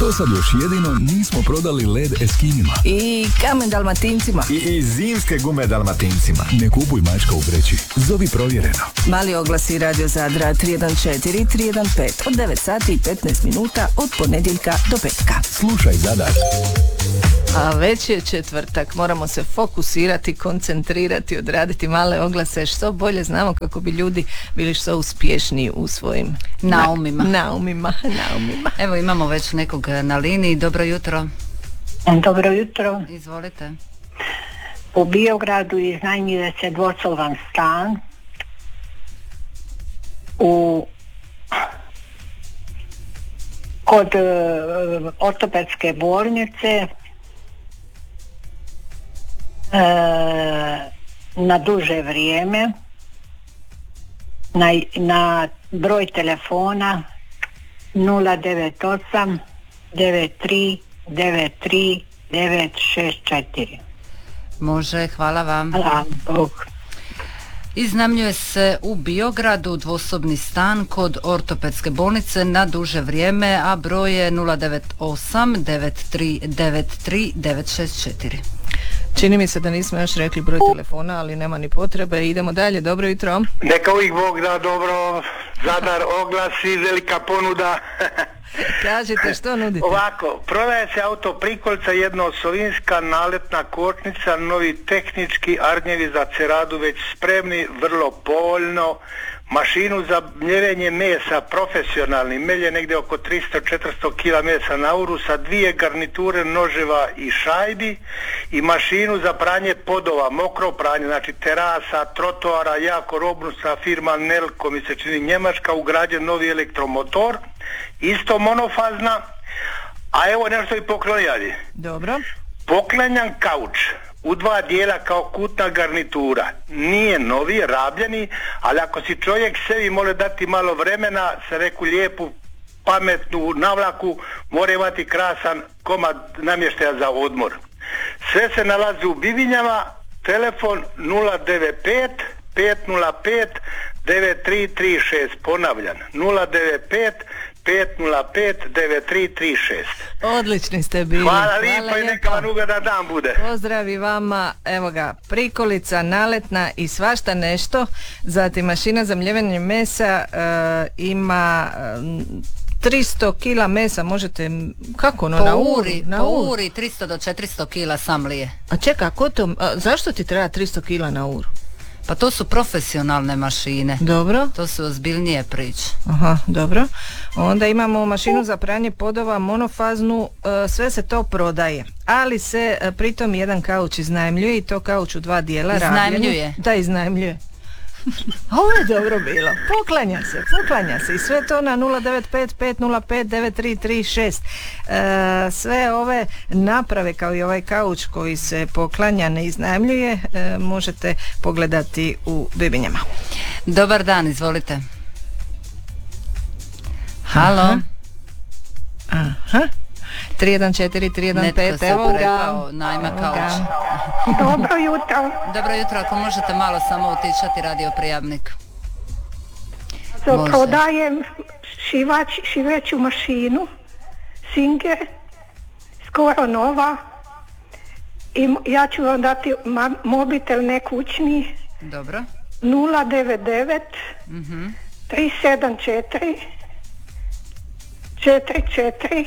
Do sad još jedino nismo prodali led Eskinima. I kamen Dalmatincima. I zimske gume Dalmatincima. Ne kupuj mačka u vreći. Zovi Provjereno. Mali oglasi Radio Zadra 314 315 od 9 sati i 15 minuta od ponedjeljka do petka. Slušaj Zadar. A već je četvrtak, moramo se fokusirati, koncentrirati, odraditi male oglase što bolje znamo kako bi ljudi bili što uspješniji u svojim naumima. Evo imamo već nekog na liniji. Dobro jutro. Dobro jutro. Izvolite. U Biogradu iznajmljuje se dvosoban stan kod ortopedske bolnice na duže vrijeme, na broj telefona 098 93 93 964. Može, hvala vam. Hvala, Bog. Iznajmljuje se u Biogradu dvosobni stan kod ortopedske bolnice na duže vrijeme, a broj je 098 93 93 964. Čini mi se da nismo još rekli broj telefona, ali nema ni potrebe. Idemo dalje, dobro jutro. Neka uvijek Bog da dobro, Zadar oglasi, velika ponuda. Kažite, što nudite? Ovako, prodaje se auto prikolica jednoosovinska naletna kočnica, novi tehnički arnjevi za ceradu već spremni, vrlo povoljno, mašinu za mljevenje mesa profesionalni, melje negdje oko 300-400 kg mesa na uru sa 2 garniture noževa i šajbi i mašinu za pranje podova, mokro pranje, znači terasa, trotoara, jako robnusta firma Nelko, mi se čini njemačka, ugrađen novi elektromotor, isto monofazna, a evo nešto i poklonjali. Dobro. Poklanjan kauč u 2 dijela kao kutna garnitura. Nije novi, rabljeni, ali ako si čovjek sebi može dati malo vremena, se reku lijepu, pametnu navlaku, mora imati krasan komad namještaja za odmor. Sve se nalazi u Bibinjama, telefon 095 505 9336, ponavljam, 095 505 9336. Odlični ste bili. Hvala lijepo i neka vam ugodan dan bude. Pozdravi vama, evo ga, prikolica, naletna i svašta nešto. Zatim mašina za mljevenje mesa ima 300 kila mesa, možete, kako ono, na uri? Po uri 300 do 400 kila sam lije. A čeka, zašto ti treba 300 kila na uru? Pa to su profesionalne mašine. Dobro. To su ozbiljnije priče. Aha, dobro. Onda imamo mašinu za pranje podova, monofaznu, sve se to prodaje. Ali se pritom jedan kauč iznajmljuje i to kauč u 2 dijela. Iznajmljuje? Da, iznajmljuje. Ovo je dobro bilo. Poklanja se i sve to na 095 505 9336. Sve ove naprave kao i ovaj kauč koji se poklanja, ne iznajmljuje, možete pogledati u Bibinjama. Dobar dan, izvolite. Halo. Aha. 314 315, evo ga. Najma kauč. Dobro jutro. Dobro jutro, ako možete malo samo utišati radio prijavnik. Prodajem šiveću mašinu Singer, skoro nova, i ja ću vam dati mobitel nekućni. Dobro. 099 374 44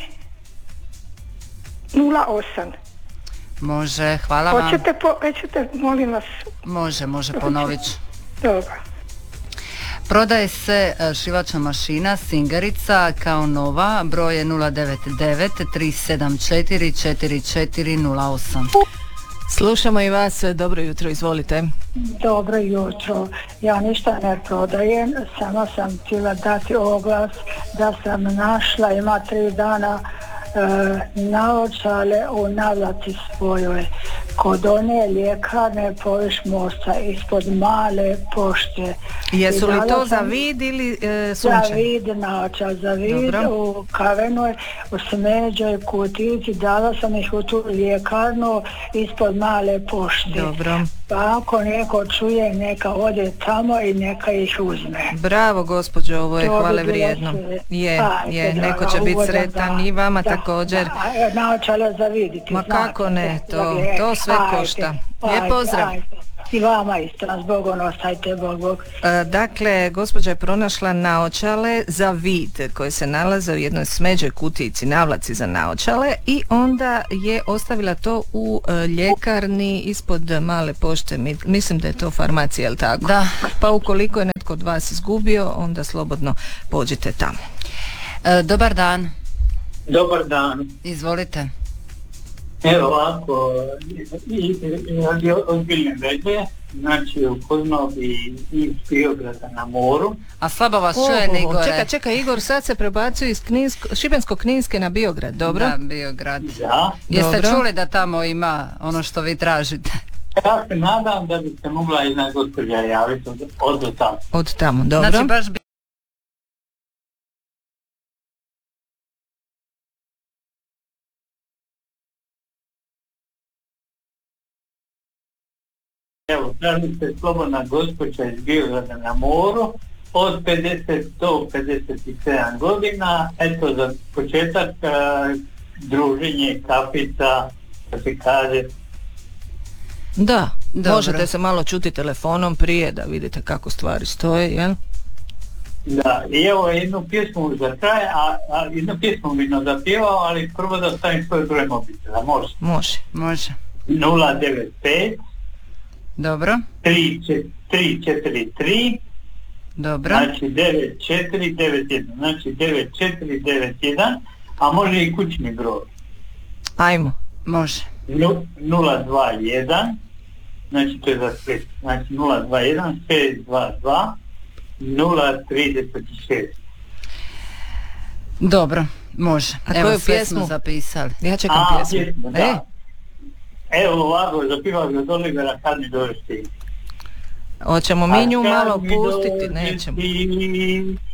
08. Može, hvala vam. Hoćete, molim vas. Može, ponovit ću. Dobro. Prodaje se šivača mašina Singerica kao nova, broj je 099 374 4408. Slušamo i vas, dobro jutro, izvolite. Dobro jutro, ja ništa ne prodajem, samo sam htjela dati oglas da sam našla, ima 3 dana naočale u navlaci svojoj kod one ljekarne poviš mosta ispod male pošte. Jesu I li dala to za sam- vid ili Za sunčane? vid, naočal za vid Dobro. u kavenoj, u smeđoj kutici, dala sam ih u tu ljekarnu ispod Male pošte. Dobro. Pa ako neko čuje, neka ode tamo i neka ih uzme. Bravo gospođo, ovo je To bi hvale bilo vrijedno. sve. Je, Ajde, neko draga, će biti ugodan sretan dan. i vama Da, također. da, naočale za vidjeti. Ma znate, kako ne, za vijek. to sve košta. Lijep pozdrav. Ajde. I vama isto, nas Bogom ostajte, Bog. Dakle, gospođa je pronašla naočale za vid koje se nalaze u jednoj smeđoj kutijici, navlaci za naočale, i onda je ostavila to u ljekarni ispod Male pošte. Mislim da je to farmacija, jel tako? Da. Pa ukoliko je netko od vas izgubio, onda slobodno pođite tamo. Dobar dan, Dobar dan. izvolite. Evo ovako, ozbiljne veze, znači u Koznovi iz Biograda na moru. A slabo vas čujem, Igore. Čekaj, Igor, sad se prebacuje iz Šibensko-kninske na Biograd, dobro? Da, Biograd. Da. Jeste Dobro. čuli da tamo ima ono što vi tražite? Ja se nadam da bi se mogla jedna gospođa javiti od tamo. Od tamo, dobro. Znači baš bi... Evo, traži se slobodna gospođa iz Biograda na moru od 50 do 57 godina. Eto, za početak druženje, kafica, da se kaže. Da, Dobro. možete se malo čuti telefonom prije da vidite kako stvari stoje, jel? Da, i evo jednu pjesmu za kraj, a jednu pjesmu bi nam zapjevao, ali prvo da stavim svoj broj mobitela, može. Može. Može. 095 Dobro, 343, dobro. znači 9491, znači 9491, a može i kućni broj. Ajmo. Može. 021, znači to je za Split, znači 021 622 036. Dobro, može. A Evo, koju sve pjesmu? smo zapisali. Ja čekam pjesmu. Pjesmu, da. Evo ovako, zapivao ga Olivera Kad mi dođeš ti. Hoćemo mi nju malo pustiti, nećemo. Nećemo.